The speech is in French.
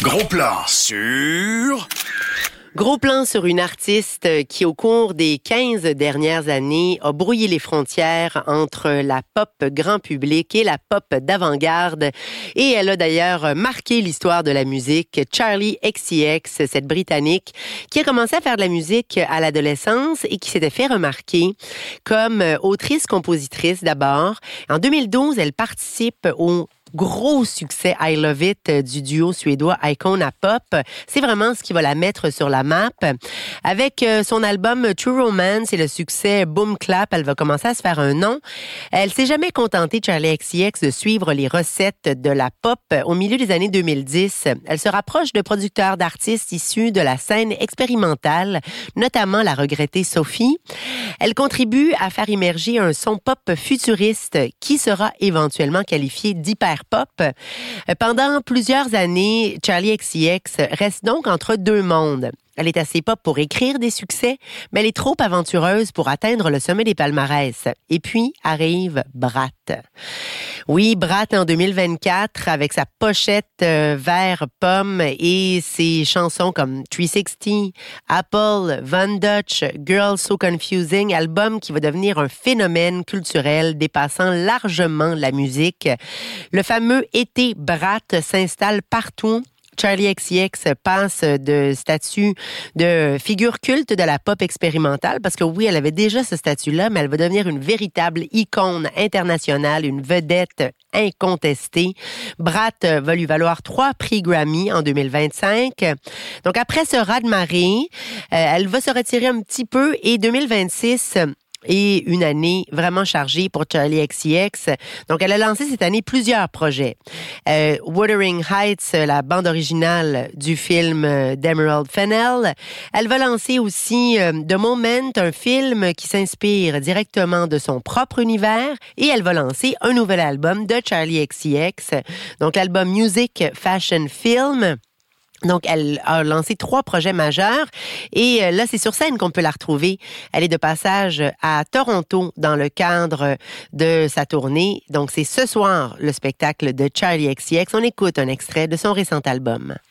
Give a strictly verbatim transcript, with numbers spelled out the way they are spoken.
Gros plan sur... Gros plan sur une artiste qui, au cours des quinze dernières années, a brouillé les frontières entre la pop grand public et la pop d'avant-garde. Et elle a d'ailleurs marqué l'histoire de la musique. Charli X C X, cette Britannique, qui a commencé à faire de la musique à l'adolescence et qui s'était fait remarquer comme autrice-compositrice d'abord. En deux mille douze, elle participe au gros succès I Love It du duo suédois Icona Pop. C'est vraiment ce qui va la mettre sur la map. Avec son album True Romance et le succès Boom Clap, elle va commencer à se faire un nom. Elle s'est jamais contentée, Charli X C X, de suivre les recettes de la pop. Au milieu des années deux mille dix, elle se rapproche de producteurs d'artistes issus de la scène expérimentale, notamment la regrettée Sophie. Elle contribue à faire émerger un son pop futuriste qui sera éventuellement qualifié d'hyper pop. Pendant plusieurs années, Charli X C X reste donc entre deux mondes. Elle est assez pop pour écrire des succès, mais elle est trop aventureuse pour atteindre le sommet des palmarès. Et puis arrive Brat. Oui, Brat en deux mille vingt-quatre, avec sa pochette euh, vert pomme et ses chansons comme trois cent soixante, Apple, Von Dutch, Girl So Confusing, album qui va devenir un phénomène culturel dépassant largement la musique. Le fameux été Brat s'installe partout. Charli X C X passe de statut de figure culte de la pop expérimentale, parce que oui, elle avait déjà ce statut-là, mais elle va devenir une véritable icône internationale, une vedette incontestée. Brat va lui valoir trois prix Grammy en deux mille vingt-cinq. Donc après ce raz-de-marée, euh, elle va se retirer un petit peu et deux mille vingt-six... et une année vraiment chargée pour Charli X C X. Donc, elle a lancé cette année plusieurs projets. Euh, Wuthering Heights, la bande originale du film d'Emerald Fennell. Elle va lancer aussi euh, The Moment, un film qui s'inspire directement de son propre univers. Et elle va lancer un nouvel album de Charli X C X. Donc, l'album Music, Fashion, Film. Donc, elle a lancé trois projets majeurs et là, c'est sur scène qu'on peut la retrouver. Elle est de passage à Toronto dans le cadre de sa tournée. Donc, c'est ce soir le spectacle de Charli X C X. On écoute un extrait de son récent album.